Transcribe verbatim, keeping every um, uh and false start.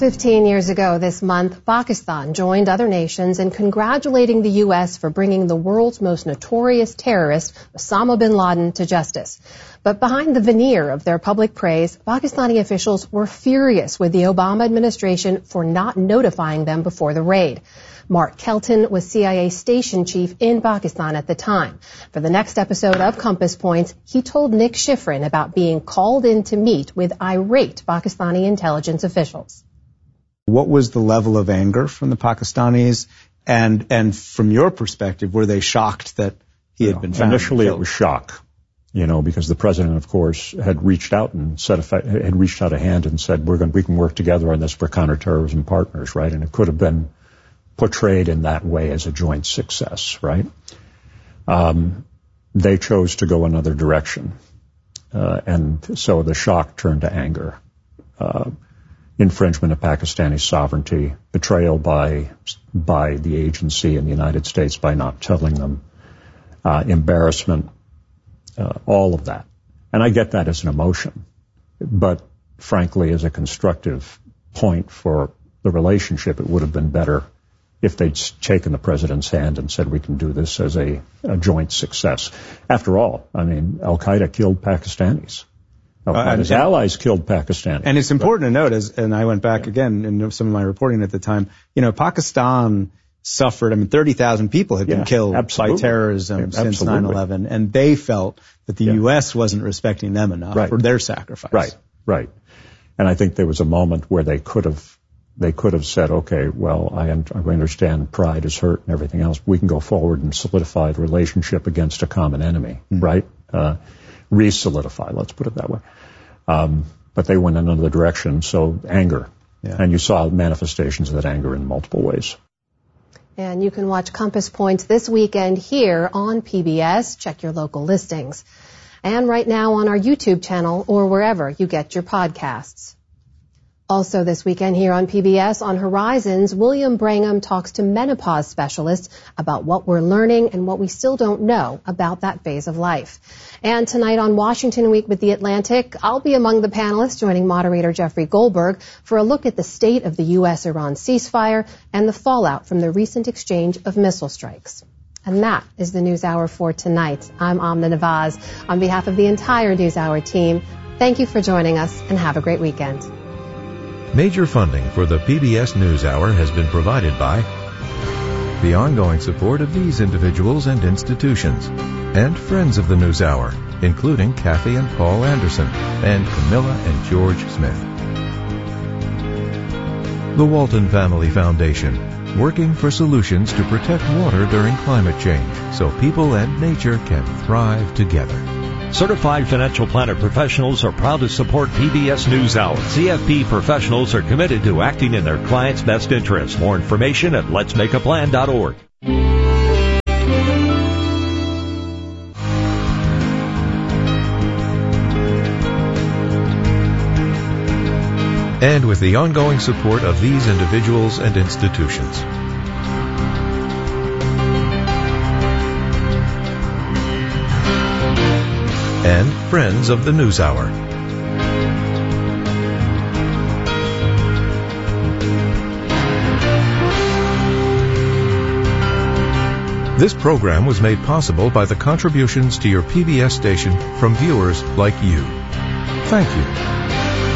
Fifteen years ago this month, Pakistan joined other nations in congratulating the U S for bringing the world's most notorious terrorist, Osama bin Laden, to justice. But behind the veneer of their public praise, Pakistani officials were furious with the Obama administration for not notifying them before the raid. Mark Kelton was C I A station chief in Pakistan at the time. For the next episode of Compass Points, he told Nick Schifrin about being called in to meet with irate Pakistani intelligence officials. What was the level of anger from the Pakistanis? And and from your perspective, were they shocked that he had you know, been found? Initially, it was shock, you know, because the president, of course, had reached out and said, had reached out a hand and said, "We're going, we can work together on this for counterterrorism partners," right? And it could have been portrayed in that way as a joint success, right? Um, they chose to go another direction, uh, and so the shock turned to anger. Uh, infringement of Pakistani sovereignty, betrayal by by the agency in the United States by not telling them, uh, embarrassment, uh, all of that. And I get that as an emotion, but frankly, as a constructive point for the relationship, it would have been better if they'd taken the president's hand and said, we can do this as a, a joint success. After all, I mean, Al-Qaeda killed Pakistanis. Al-Qaeda's uh, allies killed Pakistanis. And it's important to note, as, and I went back yeah. again in some of my reporting at the time, you know, Pakistan suffered, I mean, thirty thousand people had yeah, been killed absolutely. by terrorism yeah, since absolutely. nine eleven, and they felt that the yeah. U S wasn't respecting them enough right. for their sacrifice. Right, right. And I think there was a moment where they could have They could have said, okay, well, I, I understand pride is hurt and everything else. We can go forward and solidify the relationship against a common enemy, mm-hmm. right? Uh, re-solidify, let's put it that way. Um, but they went in another direction, so anger. Yeah. And you saw manifestations of that anger in multiple ways. And you can watch Compass Points this weekend here on P B S. Check your local listings. And right now on our YouTube channel or wherever you get your podcasts. Also this weekend here on P B S, on Horizons, William Brangham talks to menopause specialists about what we're learning and what we still don't know about that phase of life. And tonight on Washington Week with The Atlantic, I'll be among the panelists joining moderator Jeffrey Goldberg for a look at the state of the U S Iran ceasefire and the fallout from the recent exchange of missile strikes. And that is the NewsHour for tonight. I'm Amna Nawaz. On behalf of the entire NewsHour team, thank you for joining us and have a great weekend. Major funding for the P B S NewsHour has been provided by the ongoing support of these individuals and institutions and friends of the NewsHour, including Kathy and Paul Anderson and Camilla and George Smith. The Walton Family Foundation, working for solutions to protect water during climate change so people and nature can thrive together. Certified Financial Planner professionals are proud to support P B S NewsHour. C F P professionals are committed to acting in their clients' best interest. More information at lets make a plan dot org. And with the ongoing support of these individuals and institutions. And friends of the NewsHour. This program was made possible by the contributions to your P B S station from viewers like you. Thank you.